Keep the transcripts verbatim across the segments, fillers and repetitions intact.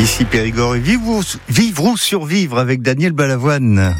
Ici Périgord et vivre ou, vivre ou survivre avec Daniel Balavoine.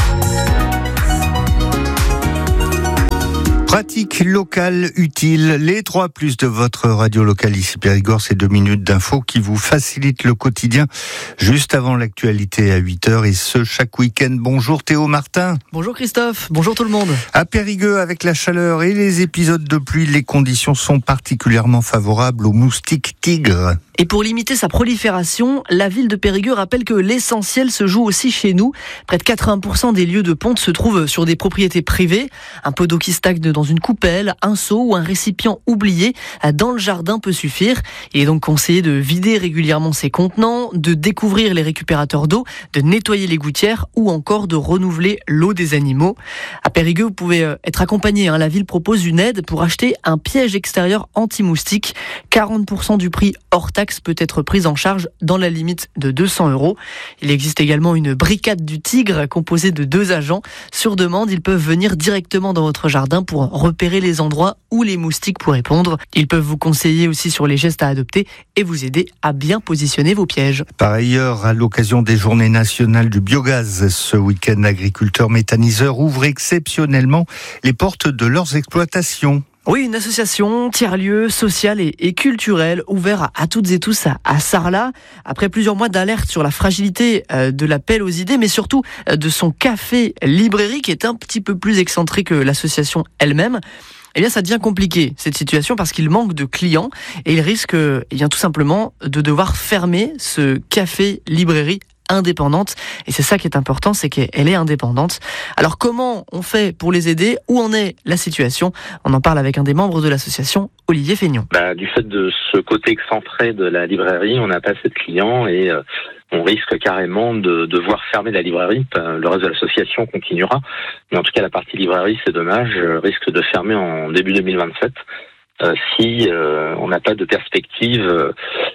Pratique locale utile, les trois plus de votre radio locale ici Périgord, c'est deux minutes d'infos qui vous facilitent le quotidien juste avant l'actualité à huit heures et ce chaque week-end. Bonjour Théo Martin. Bonjour Christophe, bonjour tout le monde. À Périgueux, avec la chaleur et les épisodes de pluie, les conditions sont particulièrement favorables aux moustiques tigres. Et pour limiter sa prolifération, la ville de Périgueux rappelle que l'essentiel se joue aussi chez nous. Près de quatre-vingts pour cent des lieux de ponte se trouvent sur des propriétés privées. Un peu d'eau qui stagne dans une coupelle, un seau ou un récipient oublié dans le jardin peut suffire. Il est donc conseillé de vider régulièrement ses contenants, de découvrir les récupérateurs d'eau, de nettoyer les gouttières ou encore de renouveler l'eau des animaux. À Périgueux, vous pouvez être accompagné. Hein. La ville propose une aide pour acheter un piège extérieur anti-moustique. quarante pour cent du prix hors taxe peut être prise en charge dans la limite de deux cents euros. Il existe également une brigade du tigre composée de deux agents. Sur demande, ils peuvent venir directement dans votre jardin pour repérer les endroits où les moustiques pourraient pondre. Ils peuvent vous conseiller aussi sur les gestes à adopter et vous aider à bien positionner vos pièges. Par ailleurs, à l'occasion des journées nationales du biogaz, ce week-end, agriculteurs méthaniseurs ouvrent exceptionnellement les portes de leurs exploitations. Oui, une association tiers-lieu sociale et, et culturelle ouverte à, à toutes et tous à, à Sarlat. Après plusieurs mois d'alerte sur la fragilité euh, de l'appel aux idées, mais surtout euh, de son café-librairie qui est un petit peu plus excentré que l'association elle-même. Eh bien, ça devient compliqué, cette situation, parce qu'il manque de clients et il risque eh bien, tout simplement de devoir fermer ce café-librairie indépendante. Et c'est ça qui est important, c'est qu'elle est indépendante. Alors, comment on fait pour les aider? Où en est la situation? On en parle avec un des membres de l'association, Olivier Feignon. Bah, du fait de ce côté excentré de la librairie, on n'a pas assez de clients et euh, on risque carrément de devoir fermer la librairie. Le reste de l'association continuera. Mais en tout cas, la partie librairie, c'est dommage, risque de fermer en début deux mille vingt-sept euh, si euh, on n'a pas de perspective euh,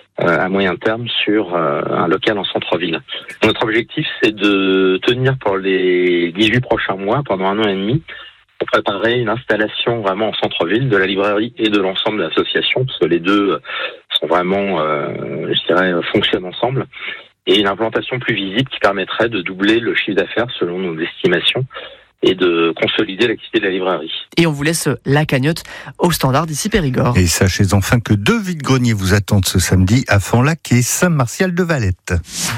à moyen terme sur euh, un local en centre-ville. Notre objectif, c'est de tenir pour les dix-huit prochains mois, pendant un an et demi, pour préparer une installation vraiment en centre-ville de la librairie et de l'ensemble de l'association, parce que les deux sont vraiment, euh, je dirais, fonctionnent ensemble. Et une implantation plus visible qui permettrait de doubler le chiffre d'affaires selon nos estimations et de consolider l'activité de la librairie. Et on vous laisse la cagnotte au standard d'ici Périgord. Et sachez enfin que deux vide-greniers vous attendent ce samedi à Fanlac et Saint-Martial-de-Valette.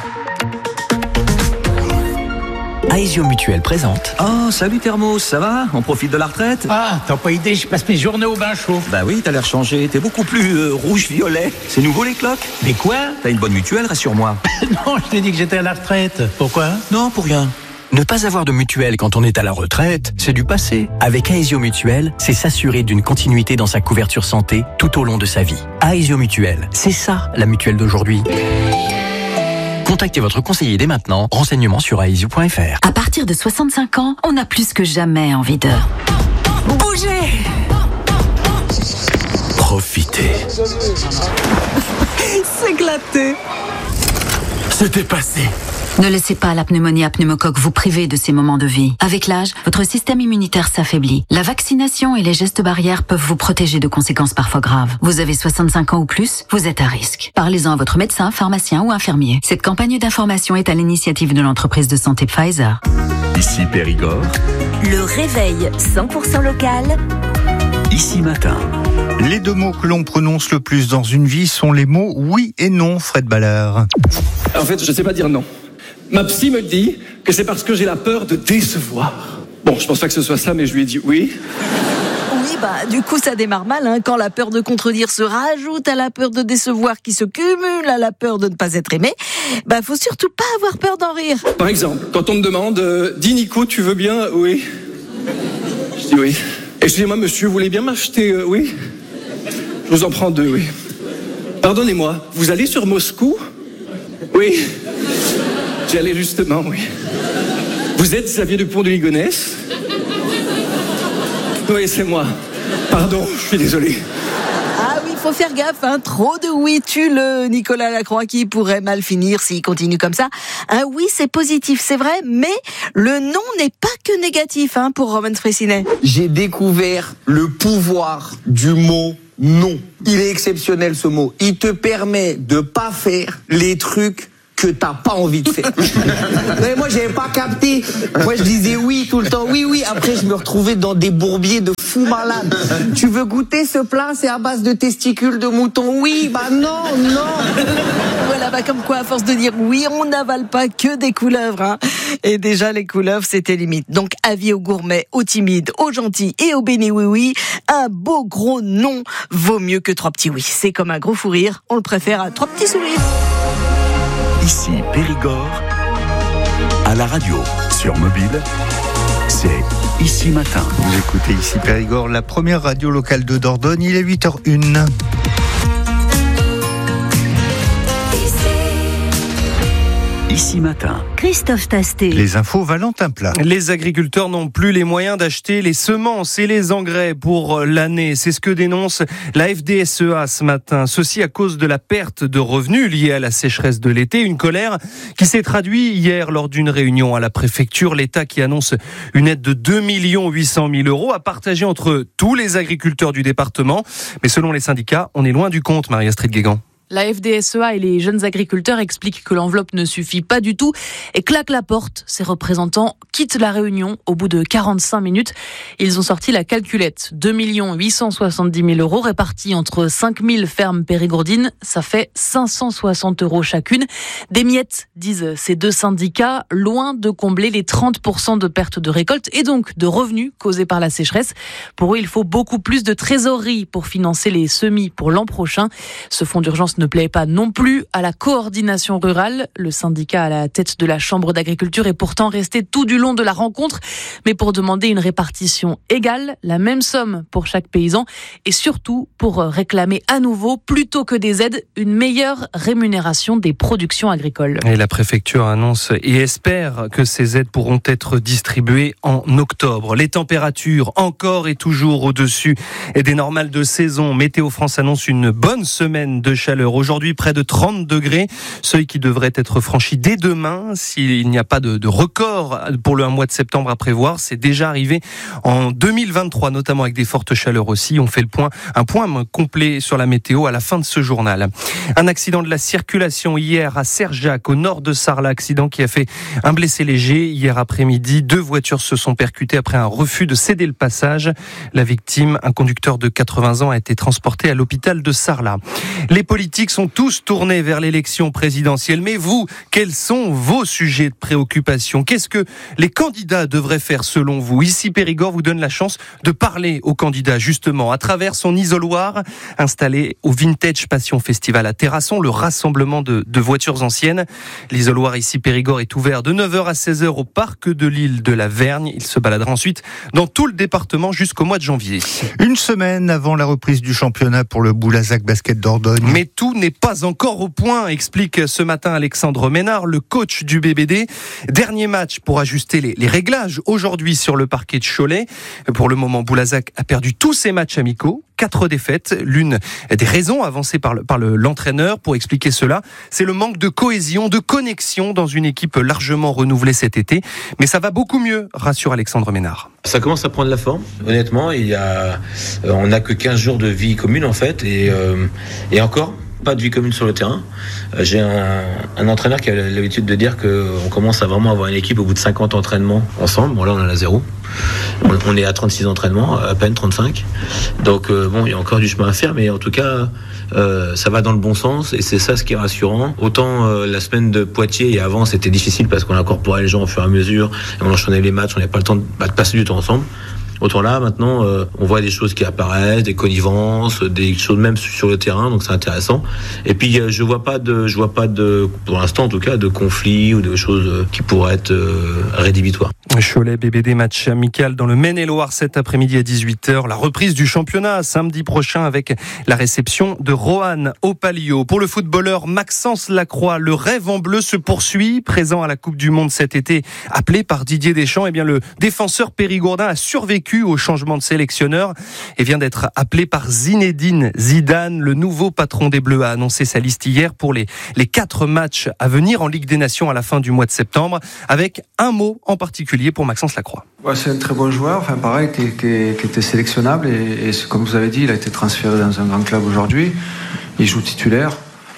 Aesio Mutuel présente. Oh, salut Thermos, ça va? On profite de la retraite? Ah, t'as pas idée, je passe mes journées au bain chaud. Bah oui, t'as l'air changé, t'es beaucoup plus euh, rouge-violet. C'est nouveau les cloques? Mais quoi? T'as une bonne mutuelle, rassure-moi. Non, je t'ai dit que j'étais à la retraite. Pourquoi? Non, pour rien. Ne pas avoir de mutuelle quand on est à la retraite, c'est du passé. Avec Aesio Mutuel, c'est s'assurer d'une continuité dans sa couverture santé tout au long de sa vie. Aesio Mutuel, c'est ça la mutuelle d'aujourd'hui. Contactez votre conseiller dès maintenant. Renseignements sur aesio point f r. À partir de soixante-cinq ans, on a plus que jamais envie de bouger. Profitez. S'éclater. C'était passé. Ne laissez pas la pneumonie à pneumocoque vous priver de ces moments de vie. Avec l'âge, votre système immunitaire s'affaiblit. La vaccination et les gestes barrières peuvent vous protéger de conséquences parfois graves. Vous avez soixante-cinq ans ou plus, vous êtes à risque. Parlez-en à votre médecin, pharmacien ou infirmier. Cette campagne d'information est à l'initiative de l'entreprise de santé Pfizer. Ici Périgord. Le réveil cent pour cent local. Ici Matin. Les deux mots que l'on prononce le plus dans une vie sont les mots oui et non, Fred Ballard. En fait, je ne sais pas dire non. Ma psy me dit que c'est parce que j'ai la peur de décevoir. Bon, je pense pas que ce soit ça, mais je lui ai dit oui. Oui, bah, du coup, ça démarre mal, hein, quand la peur de contredire se rajoute à la peur de décevoir qui se cumule à la peur de ne pas être aimé. Bah, faut surtout pas avoir peur d'en rire. Par exemple, quand on me demande, euh, dis Nico, tu veux bien? Oui. Je dis oui. Excusez-moi, monsieur, vous voulez bien m'acheter? euh, Oui. Je vous en prends deux, oui. Pardonnez-moi, vous allez sur Moscou? Oui. J'y allais justement, oui. Vous êtes Xavier Dupont de Ligonnès? Oui, c'est moi. Pardon, je suis désolé. Ah oui, faut faire gaffe, hein. Trop de oui tue le Nicolas Lacroix qui pourrait mal finir s'il continue comme ça. Un oui, c'est positif, c'est vrai, mais le non n'est pas que négatif, hein, pour Roman Fressinet. J'ai découvert le pouvoir du mot non. Il est exceptionnel ce mot. Il te permet de pas faire les trucs que t'as pas envie de faire. Mais moi, j'avais pas capté. Moi, je disais oui tout le temps. Oui, oui. Après, je me retrouvais dans des bourbiers de fous malades. Tu veux goûter ce plat? C'est à base de testicules de mouton. Oui, bah non, non. Voilà, bah comme quoi, à force de dire oui, on n'avale pas que des couleuvres. Hein. Et déjà, les couleuvres, c'était limite. Donc, avis aux gourmets, aux timides, aux gentils et aux bénis oui-oui. Un beau gros non vaut mieux que trois petits oui. C'est comme un gros fou rire. On le préfère à trois petits sourires. Ici Périgord, à la radio, sur mobile, c'est Ici Matin. Vous écoutez Ici Périgord, la première radio locale de Dordogne, il est huit heures une. Ici Matin. Christophe Tastet. Les infos Valentin Plat. Les agriculteurs n'ont plus les moyens d'acheter les semences et les engrais pour l'année. C'est ce que dénonce la F D S E A ce matin. Ceci à cause de la perte de revenus liée à la sécheresse de l'été. Une colère qui s'est traduite hier lors d'une réunion à la préfecture. L'État qui annonce une aide de deux millions huit cent mille euros à partager entre tous les agriculteurs du département. Mais selon les syndicats, on est loin du compte, Marie-Astrid Guégan. La F D S E A et les jeunes agriculteurs expliquent que l'enveloppe ne suffit pas du tout et claquent la porte. Ces représentants quittent la réunion au bout de quarante-cinq minutes. Ils ont sorti la calculette. deux millions huit cent soixante-dix mille euros répartis entre cinq mille fermes périgourdines. Ça fait cinq cent soixante euros chacune. Des miettes, disent ces deux syndicats, loin de combler les trente pour cent de pertes de récolte et donc de revenus causés par la sécheresse. Pour eux, il faut beaucoup plus de trésorerie pour financer les semis pour l'an prochain. Ce fonds d'urgence ne plaît pas non plus à la coordination rurale. Le syndicat à la tête de la Chambre d'agriculture est pourtant resté tout du long de la rencontre, mais pour demander une répartition égale, la même somme pour chaque paysan, et surtout pour réclamer à nouveau, plutôt que des aides, une meilleure rémunération des productions agricoles. Et la préfecture annonce et espère que ces aides pourront être distribuées en octobre. Les températures encore et toujours au-dessus des normales de saison. Météo France annonce une bonne semaine de chaleur. Aujourd'hui, près de trente degrés, seuil qui devrait être franchi dès demain s'il n'y a pas de, de record pour le mois de septembre à prévoir. C'est déjà arrivé en deux mille vingt-trois, notamment avec des fortes chaleurs aussi. On fait le point, un point complet sur la météo à la fin de ce journal. Un accident de la circulation hier à Serjac, au nord de Sarlat, accident qui a fait un blessé léger. Hier après-midi, deux voitures se sont percutées après un refus de céder le passage. La victime, un conducteur de quatre-vingts ans, a été transporté à l'hôpital de Sarlat. Les politiques sont tous tournés vers l'élection présidentielle. Mais vous, quels sont vos sujets de préoccupation? Qu'est-ce que les candidats devraient faire selon vous? Ici, Périgord vous donne la chance de parler aux candidats, justement, à travers son isoloir installé au Vintage Passion Festival à Terrasson, le rassemblement de, de voitures anciennes. L'isoloir ici, Périgord, est ouvert de neuf heures à seize heures au parc de l'île de la Vergne. Il se baladera ensuite dans tout le département jusqu'au mois de janvier. Une semaine avant la reprise du championnat pour le Boulazac Basket Dordogne. Mais tout n'est pas encore au point, explique ce matin Alexandre Ménard, le coach du B B D. Dernier match pour ajuster les, les réglages aujourd'hui sur le parquet de Cholet. Pour le moment, Boulazac a perdu tous ses matchs amicaux. Quatre défaites. L'une des raisons avancées par, le, par le, l'entraîneur pour expliquer cela, c'est le manque de cohésion, de connexion dans une équipe largement renouvelée cet été. Mais ça va beaucoup mieux, rassure Alexandre Ménard. Ça commence à prendre la forme, honnêtement. Il y a, euh, on n'a que quinze jours de vie commune en fait. Et, euh, et encore pas de vie commune sur le terrain. Euh, j'ai un, un entraîneur qui a l'habitude de dire qu'on commence à vraiment avoir une équipe au bout de cinquante entraînements ensemble. Bon là on en a zéro. On, on est à trente-six entraînements, à peine trente-cinq. Donc euh, bon, il y a encore du chemin à faire, mais en tout cas euh, ça va dans le bon sens et c'est ça ce qui est rassurant. Autant euh, la semaine de Poitiers et avant c'était difficile parce qu'on incorporait les gens au fur et à mesure et on enchaînait les matchs, on n'avait pas le temps de, bah, de passer du temps ensemble. Autant là, maintenant, euh, on voit des choses qui apparaissent, des connivences, des choses même sur le terrain, donc c'est intéressant. Et puis, euh, je vois pas de, je vois pas de, pour l'instant en tout cas, de conflits ou de choses euh, qui pourraient être euh, rédhibitoires. Cholet B B D, match amical dans le Maine-et-Loire cet après-midi à dix-huit heures. La reprise du championnat samedi prochain avec la réception de Roanne au Palio. Pour le footballeur Maxence Lacroix, le rêve en bleu se poursuit. Présent à la Coupe du Monde cet été, appelé par Didier Deschamps, eh bien le défenseur périgourdin a survécu convaincu au changement de sélectionneur et vient d'être appelé par Zinedine Zidane. Le nouveau patron des Bleus a annoncé sa liste hier pour les, les quatre matchs à venir en Ligue des Nations à la fin du mois de septembre, avec un mot en particulier pour Maxence Lacroix. Ouais, c'est un très bon joueur, enfin pareil, qui, qui, qui était sélectionnable et, et comme vous avez dit, il a été transféré dans un grand club aujourd'hui. Il joue titulaire.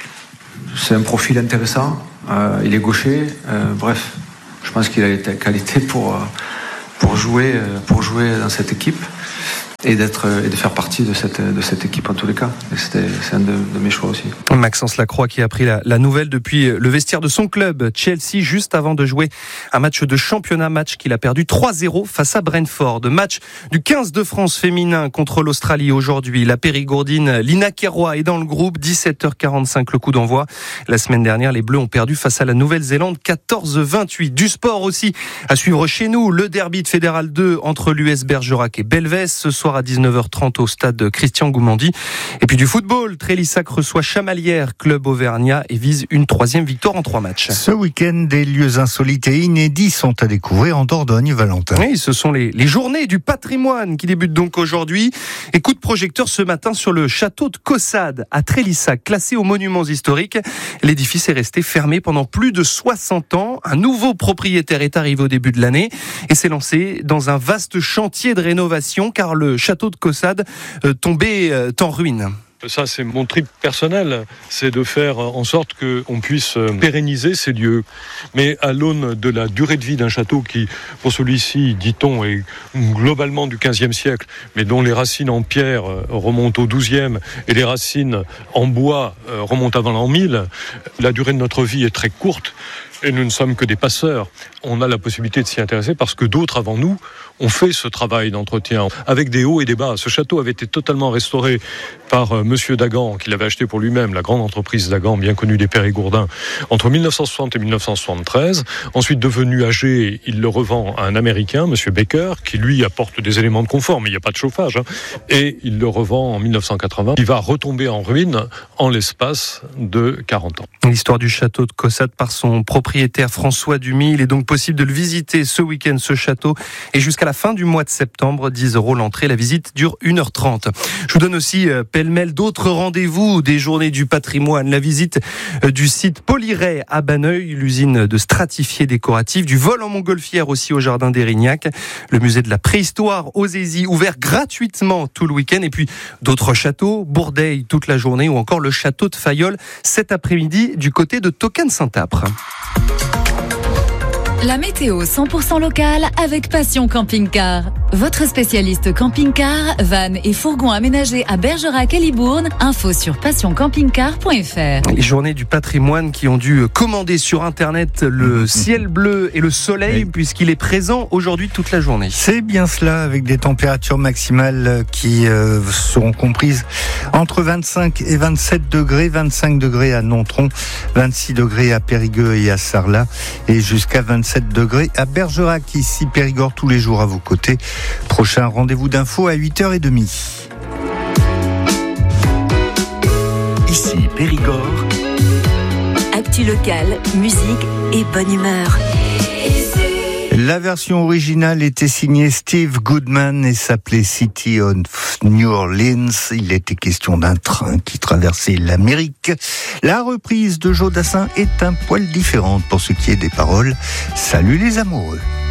C'est un profil intéressant. Euh, il est gaucher. Euh, bref, je pense qu'il a les qualités pour, euh, pour, jouer, euh, pour jouer dans cette équipe et, d'être, et de faire partie de cette, de cette équipe en tous les cas. Et c'était, c'est un de, de mes choix aussi. Maxence Lacroix qui a pris la, la nouvelle depuis le vestiaire de son club, Chelsea, juste avant de jouer un match de championnat, match qu'il a perdu trois zéro face à Brentford. Match du quinze de France féminin contre l'Australie aujourd'hui. La Périgourdine Lina Queiroy est dans le groupe, dix-sept heures quarante-cinq le coup d'envoi. La semaine dernière, les Bleus ont perdu face à la Nouvelle-Zélande quatorze vingt-huit. Du sport aussi à suivre chez nous, le derby de Fédéral deux entre l'U S Bergerac et Belvès ce soir à dix-neuf heures trente au stade Christian Goumandi. Et puis du football, Trélissac reçoit Chamalières, club auvergnat, et vise une troisième victoire en trois matchs. Ce week-end, des lieux insolites et inédits sont à découvrir en Dordogne, Valentin. Oui, ce sont les, les journées du patrimoine qui débutent donc aujourd'hui. Et coup de projecteur ce matin sur le château de Caussade à Trélissac, classé aux monuments historiques. L'édifice est resté fermé pendant plus de soixante ans. Un nouveau propriétaire est arrivé au début de l'année et s'est lancé dans un vaste chantier de rénovation car le château de Caussade euh, tombait euh, en ruine. Ça, c'est mon trip personnel, c'est de faire en sorte qu'on puisse pérenniser ces lieux. Mais à l'aune de la durée de vie d'un château qui, pour celui-ci, dit-on, est globalement du quinzième siècle, mais dont les racines en pierre remontent au douzième et les racines en bois remontent avant l'an mille, la durée de notre vie est très courte. Et nous ne sommes que des passeurs. On a la possibilité de s'y intéresser parce que d'autres avant nous ont fait ce travail d'entretien avec des hauts et des bas. Ce château avait été totalement restauré par euh, Monsieur Dagan, qui l'avait acheté pour lui-même, la grande entreprise Dagan, bien connue des Périgourdins, entre mille neuf cent soixante et mille neuf cent soixante-treize. Ensuite, devenu âgé, il le revend à un Américain, Monsieur Baker, qui lui apporte des éléments de confort, mais il n'y a pas de chauffage. Hein, et il le revend en mille neuf cent quatre-vingts. Il va retomber en ruine en l'espace de quarante ans. L'histoire du château de Caussade par son propriétaire François Dumy. Il est donc possible de le visiter ce week-end, ce château. Et jusqu'à la fin du mois de septembre, dix euros l'entrée. La visite dure une heure trente. Je vous donne aussi euh, pêle-mêle d'autres rendez-vous des journées du patrimoine. La visite euh, du site Polyray à Banneuil, l'usine de stratifiés décoratifs, du vol en montgolfière aussi au jardin d'Érignac, le musée de la préhistoire aux Aisies, ouvert gratuitement tout le week-end. Et puis d'autres châteaux, Bourdeil toute la journée ou encore le château de Fayolle cet après-midi du côté de Tocane-Saint-Apre. La météo cent pour cent locale avec Passion Camping-Car. Votre spécialiste camping-car, van et fourgon aménagés à Bergerac et Libourne. Info sur passion camping car point f r. Les journées du patrimoine qui ont dû commander sur Internet le ciel bleu et le soleil, oui, puisqu'il est présent aujourd'hui toute la journée. C'est bien cela, avec des températures maximales qui euh, seront comprises entre vingt-cinq et vingt-sept degrés, vingt-cinq degrés à Nontron, vingt-six degrés à Périgueux et à Sarlat, et jusqu'à vingt-sept degrés à Bergerac. Ici Périgord, tous les jours à vos côtés. Prochain rendez-vous d'info à huit heures trente. Ici Périgord. Actu locale, musique et bonne humeur. La version originale était signée Steve Goodman et s'appelait City of New Orleans. Il était question d'un train qui traversait l'Amérique. La reprise de Joe Dassin est un poil différente pour ce qui est des paroles. Salut les amoureux.